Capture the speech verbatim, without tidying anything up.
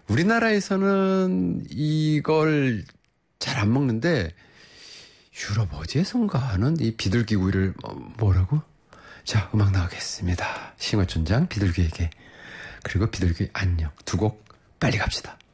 우리나라에서는 이걸 잘 안 먹는데 유럽 어디에선가 하는 이 비둘기구이를 뭐라고? 자, 음악 나가겠습니다. 싱어촌장 비둘기에게 그리고 비둘기 안녕 두 곡 빨리 갑시다.